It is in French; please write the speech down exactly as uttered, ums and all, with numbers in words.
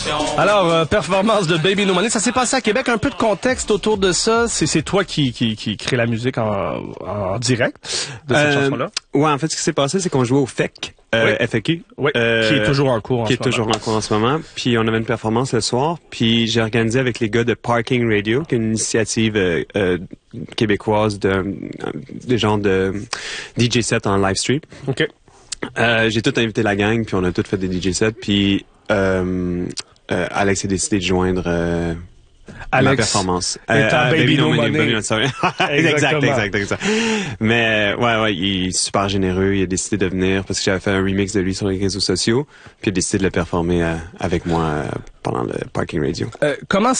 Alors, euh, performance de Baby No Money, ça s'est passé à Québec. Un peu de contexte autour de ça. C'est, c'est toi qui, qui, qui crée la musique en, en direct de cette euh, chanson-là? Ouais, en fait, ce qui s'est passé, c'est qu'on jouait au F E C, euh, Oui. F A Q. Oui, euh, qui est toujours en cours en Qui ce est toujours moment. en cours en ce moment. Puis on avait une performance le soir. Puis j'ai organisé avec les gars de Parking Radio, qui est une initiative euh, euh, québécoise de, euh, des genres de D J sets en live stream. OK. Euh, j'ai tout invité la gang, puis on a tout fait des D J sets. Puis euh, euh, Alex a décidé de joindre euh, Alex, ma performance. étant Euh, Baby No Money, Money. Baby No Sorry. exact, exact, exact. Mais ouais, ouais, il est super généreux. Il a décidé de venir parce que j'avais fait un remix de lui sur les réseaux sociaux. Puis il a décidé de le performer euh, avec moi euh, pendant le Parking Radio. Euh, comment